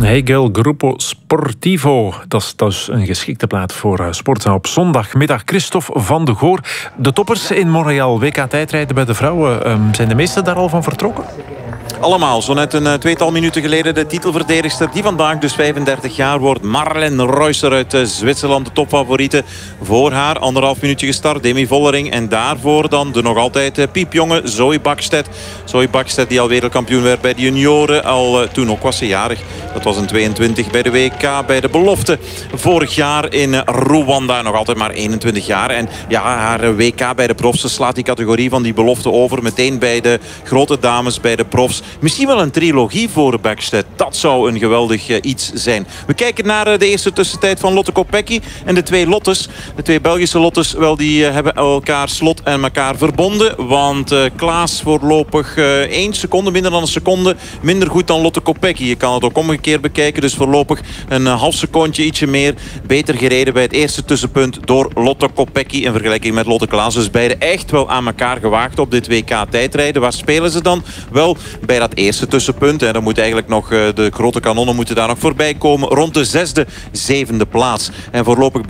Hegel Gruppo Sportivo. Dat is dus een geschikte plaat voor sporten op zondagmiddag. Christophe van de Goor. De toppers in Montreal, WK-tijdrijden bij de vrouwen. Zijn de meesten daar al van vertrokken? Allemaal, zo net een tweetal minuten geleden de titelverdedigster die vandaag dus 35 jaar wordt. Marlen Reusser uit Zwitserland, de topfavoriete. Voor haar 1,5 minuutje gestart, Demi Vollering. En daarvoor dan de nog altijd piepjonge Zoe Bäckstedt. Zoe Bäckstedt die al wereldkampioen werd bij de junioren. Toen ook was ze jarig. Dat was een 22 bij de WK, bij de belofte. Vorig jaar in Rwanda, nog altijd maar 21 jaar. En ja, haar WK bij de profs, ze slaat die categorie van die belofte over. Meteen bij de grote dames, bij de profs. Misschien wel een trilogie voor Bäckstedt. Dat zou een geweldig iets zijn. We kijken naar de eerste tussentijd van Lotte Kopecky en de twee Lottes. De twee Belgische Lottes, wel, die hebben elkaar slot en elkaar verbonden. Want Klaas voorlopig 1 seconde, minder dan een seconde, minder goed dan Lotte Kopecky. Je kan het ook omgekeerd bekijken. Dus voorlopig een half secondje, ietsje meer. Beter gereden bij het eerste tussenpunt door Lotte Kopecky in vergelijking met Lotte Klaas. Dus beide echt wel aan elkaar gewaagd op dit WK tijdrijden. Waar spelen ze dan? Wel, bij dat eerste tussenpunt. En dan moet eigenlijk nog de grote kanonnen moeten daar nog voorbij komen. Rond de 6e, 7e plaats. En voorlopig